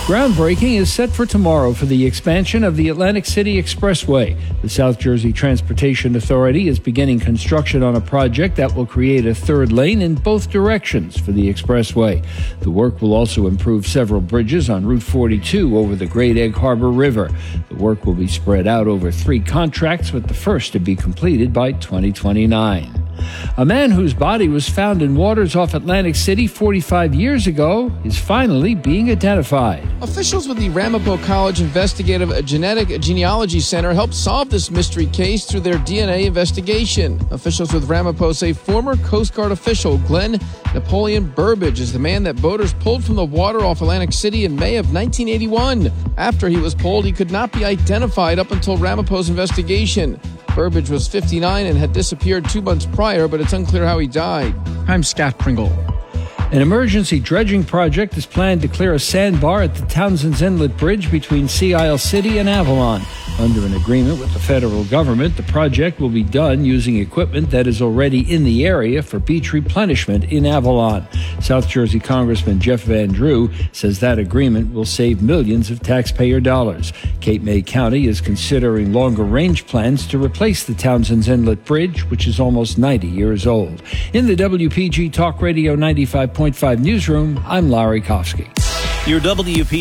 Groundbreaking is set for tomorrow for the expansion of the Atlantic City Expressway. The South Jersey Transportation Authority is beginning construction on a project that will create a third lane in both directions for the expressway. The work will also improve several bridges on Route 42 over the Great Egg Harbor River. The work will be spread out over 3 contracts, with the first to be completed by 2029. A man whose body was found in waters off Atlantic City 45 years ago is finally being identified. Officials with the Ramapo College Investigative Genetic Genealogy Center helped solve this mystery case through their DNA investigation. Officials with Ramapo say former Coast Guard official Glenn Napoleon Burbidge is the man that boaters pulled from the water off Atlantic City in May of 1981. After he was pulled, he could not be identified up until Ramapo's investigation. Burbidge was 59 and had disappeared 2 months prior, but it's unclear how he died. I'm Scott Pringle. An emergency dredging project is planned to clear a sandbar at the Townsend's Inlet Bridge between Sea Isle City and Avalon. Under an agreement with the federal government, the project will be done using equipment that is already in the area for beach replenishment in Avalon. South Jersey Congressman Jeff Van Drew says that agreement will save millions of taxpayer dollars. Cape May County is considering longer-range plans to replace the Townsend's Inlet Bridge, which is almost 90 years old. In the WPG Talk Radio 95.5 newsroom, I'm Larry Kofsky. Your WP